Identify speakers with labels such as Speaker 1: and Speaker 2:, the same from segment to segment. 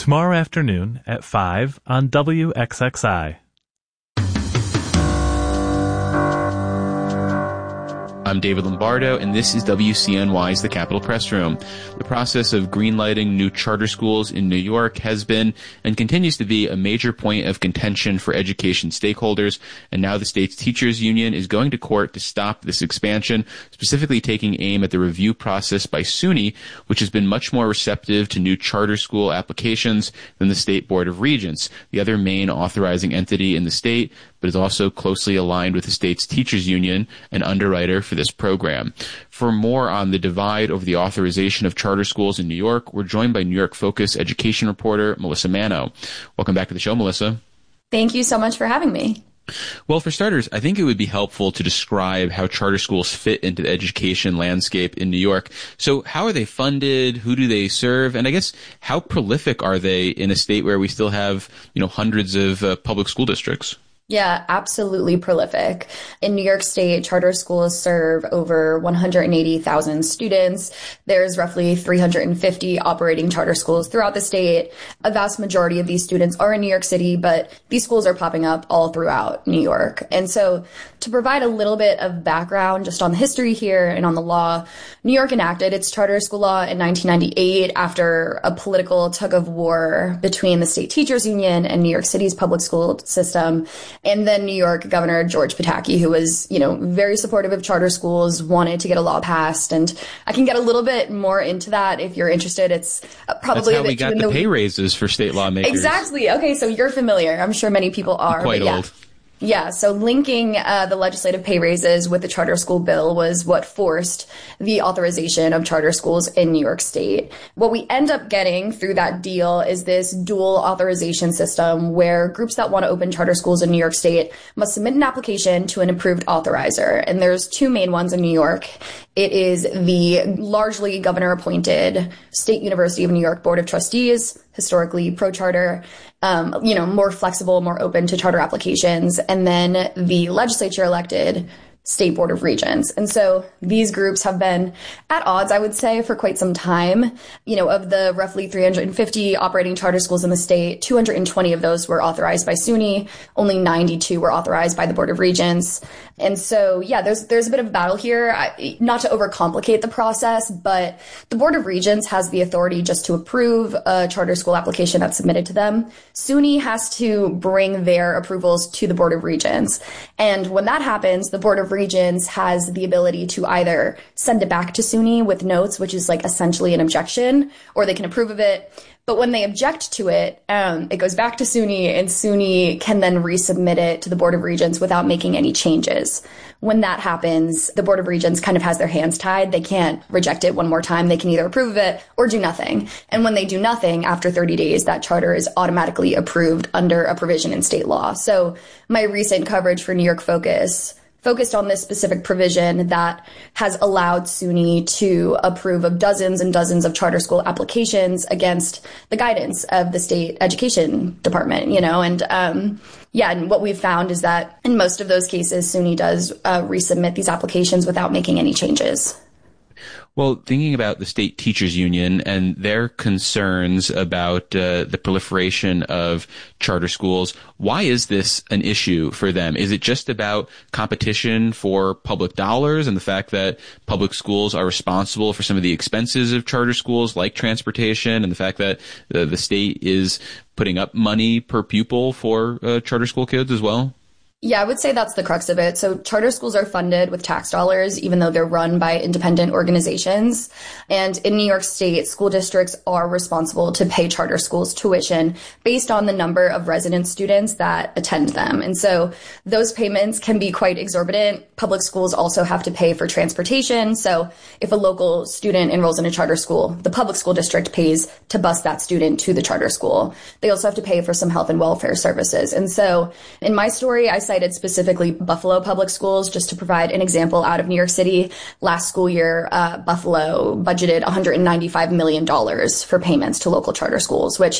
Speaker 1: tomorrow afternoon at 5 on WXXI.
Speaker 2: I'm David Lombardo, and this is WCNY's The Capitol Press Room. The process of greenlighting new charter schools in New York has been and continues to be a major point of contention for education stakeholders, and now the state's teachers union is going to court to stop this expansion, specifically taking aim at the review process by SUNY, which has been much more receptive to new charter school applications than the State Board of Regents, the other main authorizing entity in the state, but is also closely aligned with the state's teachers union, an underwriter for this program. For more on the divide over the authorization of charter schools in New York, we're joined by New York Focus education reporter Melissa Mano. Welcome back to the show, Melissa.
Speaker 3: Thank you so much for having me.
Speaker 2: Well, for starters, I think it would be helpful to describe how charter schools fit into the education landscape in New York. So how are they funded? Who do they serve? And I guess how prolific are they in a state where we still have, hundreds of public school districts?
Speaker 3: Yeah, absolutely prolific. In New York State, charter schools serve over 180,000 students. There's roughly 350 operating charter schools throughout the state. A vast majority of these students are in New York City, but these schools are popping up all throughout New York. And so to provide a little bit of background just on the history here and on the law, New York enacted its charter school law in 1998 after a political tug of war between the state teachers union and New York City's public school system. And then New York Governor George Pataki, who was, very supportive of charter schools, wanted to get a law passed. And I can get a little bit more into that if you're interested. It's probably
Speaker 2: That's how we got the pay raises for state lawmakers.
Speaker 3: Exactly. Okay, so you're familiar. I'm sure many people are.
Speaker 2: I'm quite old.
Speaker 3: Yeah, so linking the legislative pay raises with the charter school bill was what forced the authorization of charter schools in New York State. What we end up getting through that deal is this dual authorization system where groups that want to open charter schools in New York State must submit an application to an approved authorizer. And there's two main ones in New York. It is the largely governor-appointed State University of New York Board of Trustees, historically pro-charter, more flexible, more open to charter applications, and then the legislature-elected State Board of Regents. And so these groups have been at odds, I would say, for quite some time. Of the roughly 350 operating charter schools in the state, 220 of those were authorized by SUNY. Only 92 were authorized by the Board of Regents. And so, there's a bit of a battle here, not to overcomplicate the process, but the Board of Regents has the authority just to approve a charter school application that's submitted to them. SUNY has to bring their approvals to the Board of Regents. And when that happens, the Board of Regents has the ability to either send it back to SUNY with notes, which is like essentially an objection, or they can approve of it. But when they object to it, it goes back to SUNY, and SUNY can then resubmit it to the Board of Regents without making any changes. When that happens, the Board of Regents kind of has their hands tied. They can't reject it one more time. They can either approve of it or do nothing. And when they do nothing, after 30 days, that charter is automatically approved under a provision in state law. So my recent coverage for New York Focus focused on this specific provision that has allowed SUNY to approve of dozens and dozens of charter school applications against the guidance of the state education department, and what we've found is that in most of those cases, SUNY does resubmit these applications without making any changes.
Speaker 2: Well, thinking about the state teachers union and their concerns about the proliferation of charter schools, why is this an issue for them? Is it just about competition for public dollars and the fact that public schools are responsible for some of the expenses of charter schools like transportation, and the fact that the state is putting up money per pupil for charter school kids as well?
Speaker 3: Yeah, I would say that's the crux of it. So charter schools are funded with tax dollars, even though they're run by independent organizations. And in New York State, school districts are responsible to pay charter schools tuition based on the number of resident students that attend them. And so those payments can be quite exorbitant. Public schools also have to pay for transportation. So if a local student enrolls in a charter school, the public school district pays to bus that student to the charter school. They also have to pay for some health and welfare services. And so in my story, I cited specifically Buffalo Public Schools just to provide an example out of New York City. Last school year, Buffalo budgeted $195 million for payments to local charter schools, which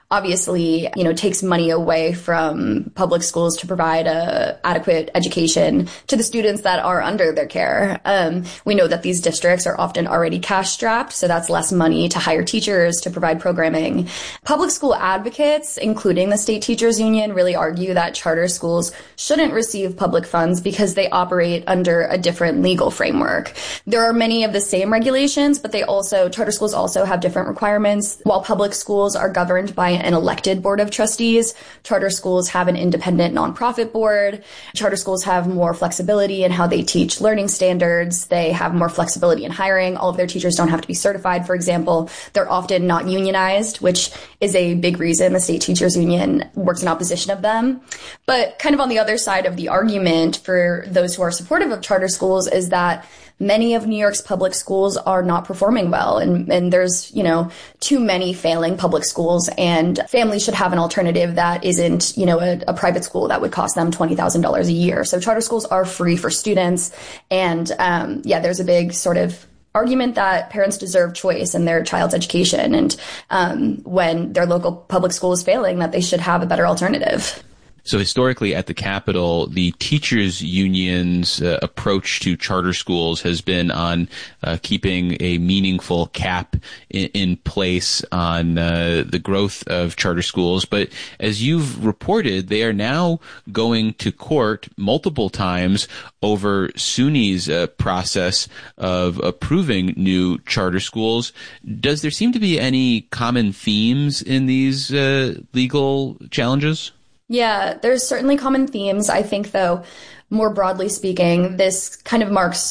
Speaker 3: obviously, takes money away from public schools to provide a adequate education to the students that are under their care. We know that these districts are often already cash strapped, so that's less money to hire teachers, to provide programming. Public school advocates, including the State Teachers Union, really argue that charter schools shouldn't receive public funds because they operate under a different legal framework. There are many of the same regulations, but charter schools also have different requirements. While public schools are governed by an elected board of trustees, charter schools have an independent nonprofit board. Charter schools have more flexibility in how they teach learning standards. They have more flexibility in hiring. All of their teachers don't have to be certified, for example. They're often not unionized, which is a big reason the State Teachers Union works in opposition of them. But kind of on the other side of the argument for those who are supportive of charter schools is that many of New York's public schools are not performing well, and there's, too many failing public schools, and families should have an alternative that isn't, a private school that would cost them $20,000 a year. So charter schools are free for students, and there's a big sort of argument that parents deserve choice in their child's education, and when their local public school is failing, that they should have a better alternative.
Speaker 2: So historically at the Capitol, the teachers union's approach to charter schools has been on keeping a meaningful cap in place on the growth of charter schools. But as you've reported, they are now going to court multiple times over SUNY's process of approving new charter schools. Does there seem to be any common themes in these legal challenges?
Speaker 3: Yeah, there's certainly common themes. I think, though, more broadly speaking, this kind of marks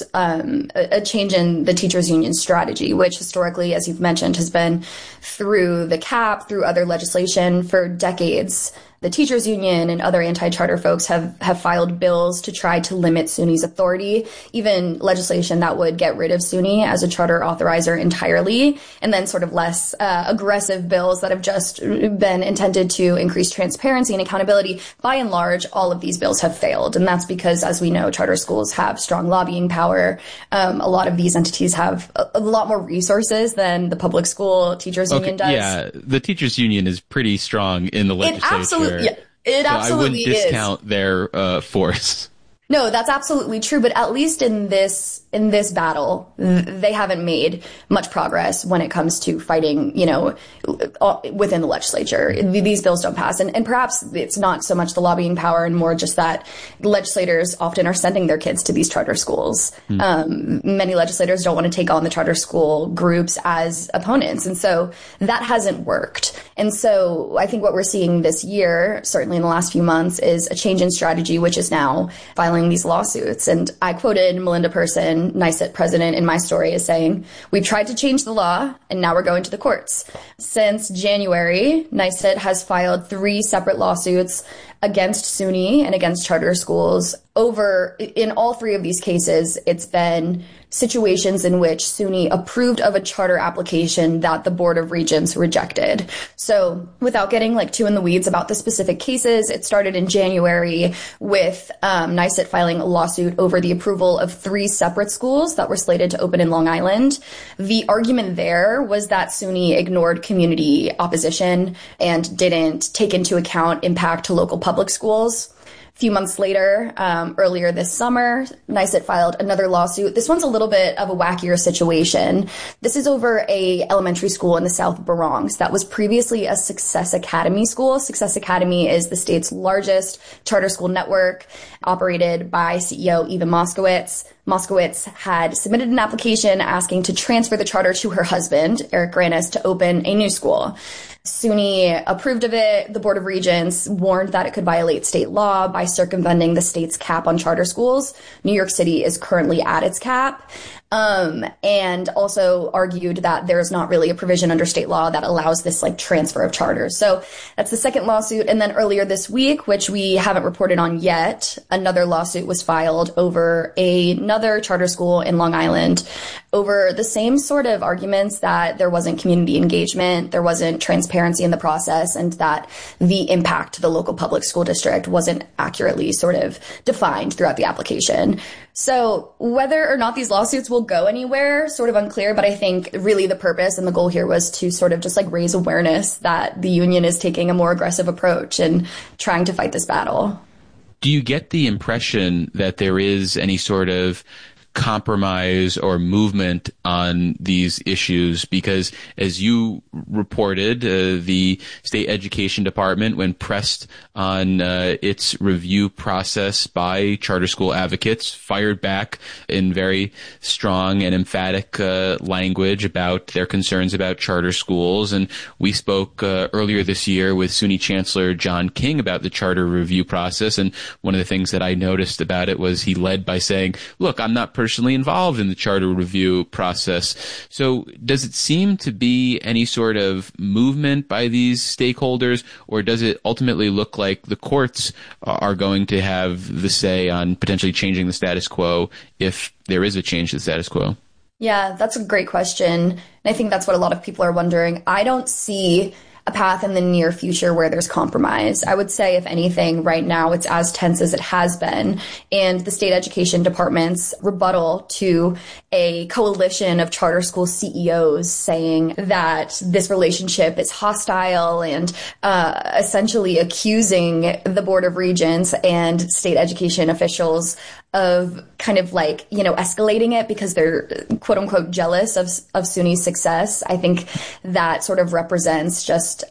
Speaker 3: a change in the teachers union strategy, which historically, as you've mentioned, has been through the cap, through other legislation for decades. The teachers union and other anti-charter folks have filed bills to try to limit SUNY's authority, even legislation that would get rid of SUNY as a charter authorizer entirely, and then sort of less aggressive bills that have just been intended to increase transparency and accountability. By and large, all of these bills have failed, and that's because, as we know, charter schools have strong lobbying power. A lot of these entities have a lot more resources than the public school teachers union does.
Speaker 2: Yeah, the teachers union is pretty strong in the legislature.
Speaker 3: It absolutely
Speaker 2: I wouldn't
Speaker 3: is.
Speaker 2: discount their force.
Speaker 3: No, that's absolutely true. But at least in this battle, they haven't made much progress when it comes to fighting, within the legislature. These bills don't pass. And perhaps it's not so much the lobbying power and more just that legislators often are sending their kids to these charter schools. Many legislators don't want to take on the charter school groups as opponents. And so that hasn't worked. And so I think what we're seeing this year, certainly in the last few months, is a change in strategy, which is now filing these lawsuits. And I quoted Melinda Person, NYSET president, in my story as saying, "We've tried to change the law, and now we're going to the courts." Since January, NYSET has filed 3 separate lawsuits against SUNY and against charter schools. In all 3 of these cases, it's been situations in which SUNY approved of a charter application that the Board of Regents rejected. So without getting too in the weeds about the specific cases, it started in January with NYSET filing a lawsuit over the approval of 3 separate schools that were slated to open in Long Island. The argument there was that SUNY ignored community opposition and didn't take into account impact to local public schools. A few months later, earlier this summer, NYSET filed another lawsuit. This one's a little bit of a wackier situation. This is over a elementary school in the South Bronx that was previously a Success Academy school. Success Academy is the state's largest charter school network, operated by CEO Eva Moskowitz. Moskowitz had submitted an application asking to transfer the charter to her husband, Eric Granis, to open a new school. SUNY approved of it. The Board of Regents warned that it could violate state law by circumventing the state's cap on charter schools. New York City is currently at its cap. And also argued that there is not really a provision under state law that allows this transfer of charters. So that's the second lawsuit. And then earlier this week, which we haven't reported on yet, another lawsuit was filed over another charter school in Long Island over the same sort of arguments that there wasn't community engagement, there wasn't transparency in the process, and that the impact to the local public school district wasn't accurately sort of defined throughout the application. So whether or not these lawsuits will go anywhere, sort of unclear, but I think really the purpose and the goal here was to sort of just like raise awareness that the union is taking a more aggressive approach and trying to fight this battle.
Speaker 2: Do you get the impression that there is any sort of compromise or movement on these issues? Because as you reported, the state education department, when pressed on its review process by charter school advocates, fired back in very strong and emphatic language about their concerns about charter schools. And we spoke earlier this year with SUNY Chancellor John King about the charter review process. And one of the things that I noticed about it was he led by saying, look, I'm not personally involved in the charter review process. So does it seem to be any sort of movement by these stakeholders, or does it ultimately look like the courts are going to have the say on potentially changing the status quo if there is a change to the status quo?
Speaker 3: Yeah, that's a great question. And I think that's what a lot of people are wondering. I don't see a path in the near future where there's compromise. I would say, if anything, right now it's as tense as it has been. And the state education department's rebuttal to a coalition of charter school CEOs saying that this relationship is hostile and essentially accusing the Board of Regents and state education officials of kind of like, escalating it because they're quote unquote jealous of SUNY's success. I think that sort of represents just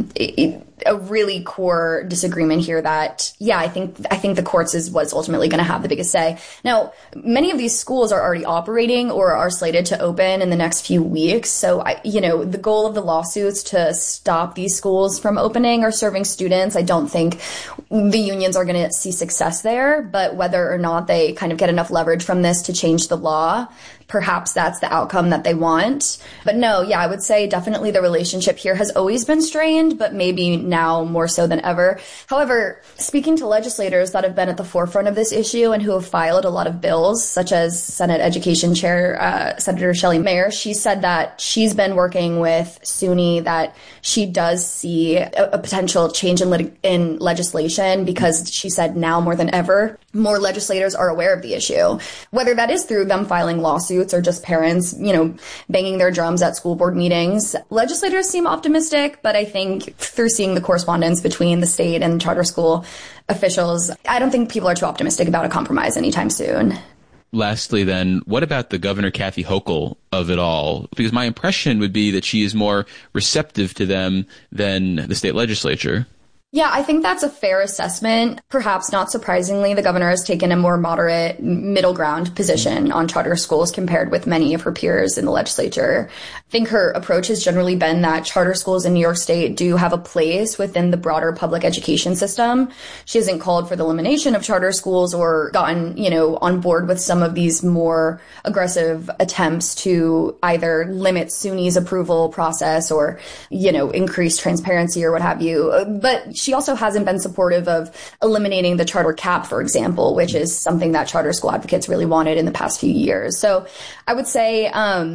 Speaker 3: a really core disagreement here that, I think the courts is what's ultimately going to have the biggest say. Now, many of these schools are already operating or are slated to open in the next few weeks. So, the goal of the lawsuits to stop these schools from opening or serving students, I don't think the unions are going to see success there. But whether or not they kind of get enough leverage from this to change the law, perhaps that's the outcome that they want. But no, I would say definitely the relationship here has always been strained, but maybe now more so than ever. However, speaking to legislators that have been at the forefront of this issue and who have filed a lot of bills, such as Senate Education Chair Senator Shelley Mayer, she said that she's been working with SUNY, that she does see a potential change in legislation because she said now more than ever, more legislators are aware of the issue. Whether that is through them filing lawsuits or just parents, banging their drums at school board meetings. Legislators seem optimistic, but I think through seeing the correspondence between the state and charter school officials, I don't think people are too optimistic about a compromise anytime soon.
Speaker 2: Lastly, then, what about the Governor Kathy Hochul of it all? Because my impression would be that she is more receptive to them than the state legislature.
Speaker 3: Yeah, I think that's a fair assessment. Perhaps not surprisingly, the governor has taken a more moderate middle ground position on charter schools compared with many of her peers in the legislature. I think her approach has generally been that charter schools in New York State do have a place within the broader public education system. She hasn't called for the elimination of charter schools or gotten, on board with some of these more aggressive attempts to either limit SUNY's approval process or, increase transparency or what have you. But she also hasn't been supportive of eliminating the charter cap, for example, which is something that charter school advocates really wanted in the past few years. So I would say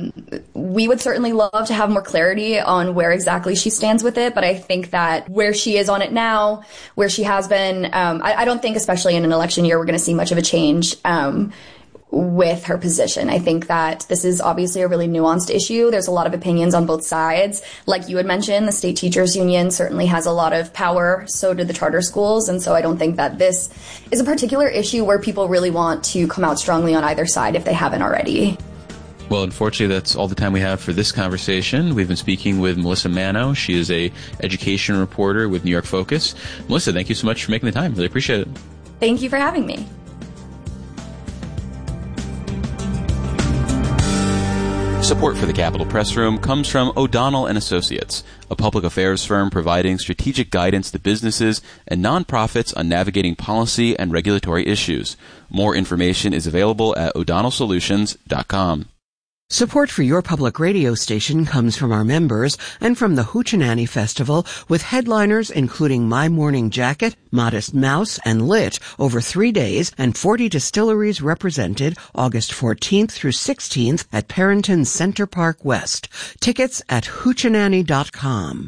Speaker 3: we would certainly love to have more clarity on where exactly she stands with it. But I think that where she is on it now, where she has been, I don't think, especially in an election year, we're going to see much of a change with her position. I think that this is obviously a really nuanced issue. There's a lot of opinions on both sides. Like you had mentioned, the state teachers union certainly has a lot of power. So do the charter schools. And so I don't think that this is a particular issue where people really want to come out strongly on either side if they haven't already.
Speaker 2: Well, unfortunately, that's all the time we have for this conversation. We've been speaking with Melissa Mano. She is a education reporter with New York Focus. Melissa, thank you so much for making the time. Really appreciate it.
Speaker 3: Thank you for having me.
Speaker 2: Support for the Capitol Press Room comes from O'Donnell & Associates, a public affairs firm providing strategic guidance to businesses and nonprofits on navigating policy and regulatory issues. More information is available at o'donnellsolutions.com.
Speaker 4: Support for your public radio station comes from our members and from the Hoochie Festival, with headliners including My Morning Jacket, Modest Mouse, and Lit over 3 days, and 40 distilleries represented August 14th through 16th at Parrington Center Park West. Tickets at hoochie.com.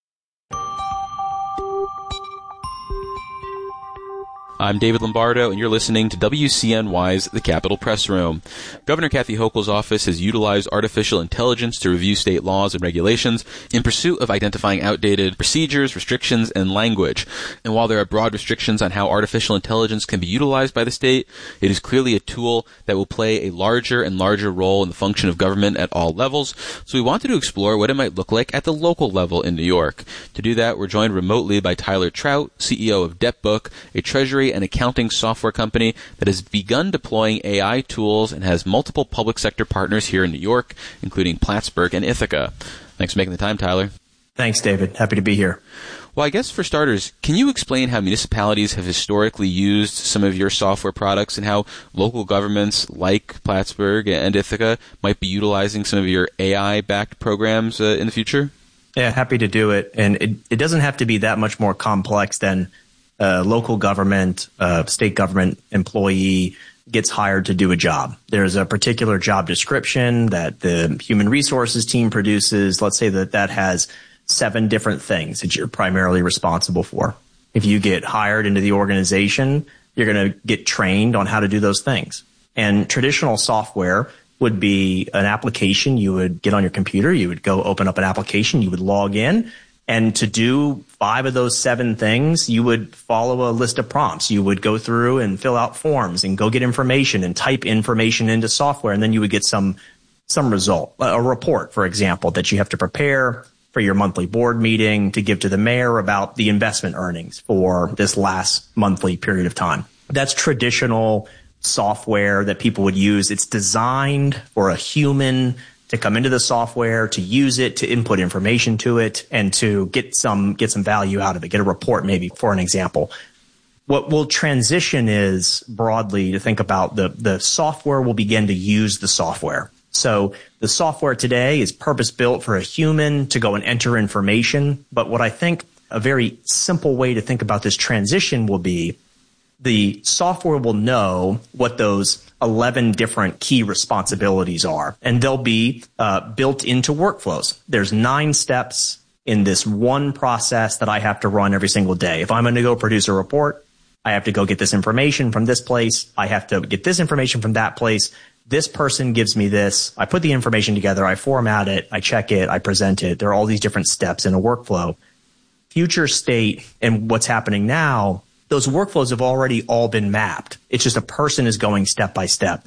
Speaker 2: I'm David Lombardo, and you're listening to WCNY's The Capitol Press Room. Governor Kathy Hochul's office has utilized artificial intelligence to review state laws and regulations in pursuit of identifying outdated procedures, restrictions, and language. And while there are broad restrictions on how artificial intelligence can be utilized by the state, it is clearly a tool that will play a larger and larger role in the function of government at all levels. So we wanted to explore what it might look like at the local level in New York. To do that, we're joined remotely by Tyler Trout, CEO of DebtBook, a treasury and accounting software company that has begun deploying AI tools and has multiple public sector partners here in New York, including Plattsburgh and Ithaca. Thanks for making the time, Tyler.
Speaker 5: Thanks, David. Happy to be here.
Speaker 2: Well, I guess for starters, can you explain how municipalities have historically used some of your software products and how local governments like Plattsburgh and Ithaca might be utilizing some of your AI-backed programs in the future?
Speaker 5: Yeah, happy to do it. And it doesn't have to be that much more complex than local government, state government employee gets hired to do a job. There's a particular job description that the human resources team produces. Let's say that has 7 different things that you're primarily responsible for. If you get hired into the organization, you're going to get trained on how to do those things. And traditional software would be an application. You would get on your computer, you would go open up an application, you would log in. And to do 5 of those 7 things, you would follow a list of prompts. You would go through and fill out forms and go get information and type information into software. And then you would get some result, a report, for example, that you have to prepare for your monthly board meeting to give to the mayor about the investment earnings for this last monthly period of time. That's traditional software that people would use. It's designed for a human to come into the software, to use it, to input information to it, and to get some value out of it, get a report maybe, for an example. What will transition is broadly to think about the software will begin to use the software. So the software today is purpose-built for a human to go and enter information. But what I think a very simple way to think about this transition will be the software will know what those 11 different key responsibilities are, and they'll be built into workflows. There's 9 steps in this one process that I have to run every single day. If I'm going to go produce a report, I have to go get this information from this place. I have to get this information from that place. This person gives me this. I put the information together. I format it. I check it. I present it. There are all these different steps in a workflow. Future state and what's happening now, those workflows have already all been mapped. It's just a person is going step by step.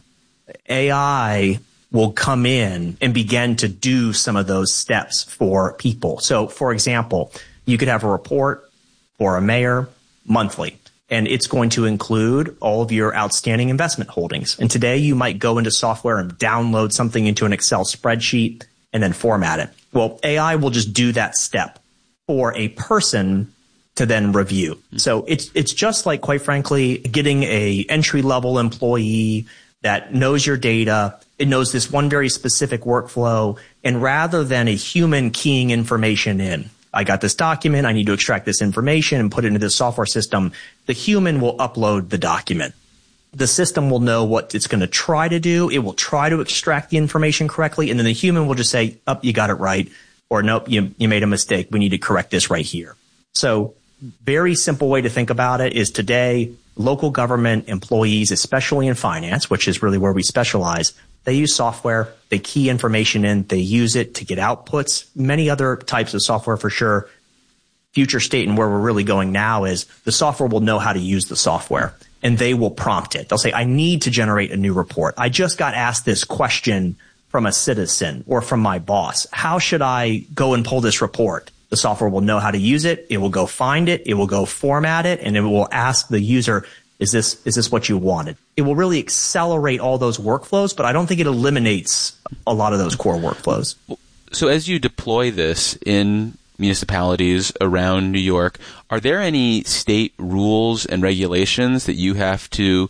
Speaker 5: AI will come in and begin to do some of those steps for people. So, for example, you could have a report for a mayor monthly, and it's going to include all of your outstanding investment holdings. And today you might go into software and download something into an Excel spreadsheet and then format it. Well, AI will just do that step for a person to then review. So it's just like, quite frankly, getting a entry-level employee that knows your data. It knows this one very specific workflow. And rather than a human keying information in, I got this document, I need to extract this information and put it into this software system, the human will upload the document. The system will know what it's going to try to do. It will try to extract the information correctly. And then the human will just say, oh, you got it right. Or nope, you made a mistake. We need to correct this right here. So very simple way to think about it is today, local government employees, especially in finance, which is really where we specialize, they use software, they key information in, they use it to get outputs, many other types of software for sure. Future state and where we're really going now is the software will know how to use the software and they will prompt it. They'll say, I need to generate a new report. I just got asked this question from a citizen or from my boss. How should I go and pull this report? The software will know how to use it. It will go find it. It will go format it, and it will ask the user, is this what you wanted? It will really accelerate all those workflows, but I don't think it eliminates a lot of those core workflows.
Speaker 2: So as you deploy this in municipalities around New York, are there any state rules and regulations that you have to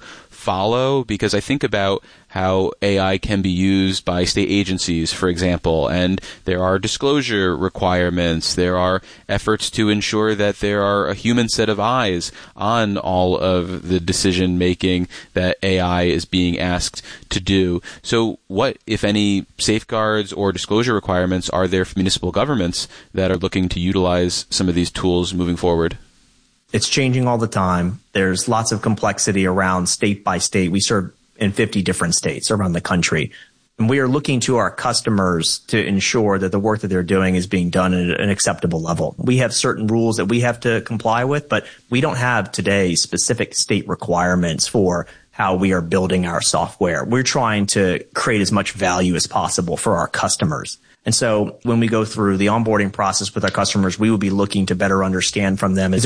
Speaker 2: follow? Because I think about how AI can be used by state agencies, for example, and there are disclosure requirements. There are efforts to ensure that there are a human set of eyes on all of the decision making that AI is being asked to do. So what, if any, safeguards or disclosure requirements are there for municipal governments that are looking to utilize some of these tools moving forward?
Speaker 5: It's changing all the time. There's lots of complexity around state by state. We serve in 50 different states around the country. And we are looking to our customers to ensure that the work that they're doing is being done at an acceptable level. We have certain rules that we have to comply with, but we don't have today specific state requirements for how we are building our software. We're trying to create as much value as possible for our customers. And so when we go through the onboarding process with our customers, we will be looking to better understand from them, is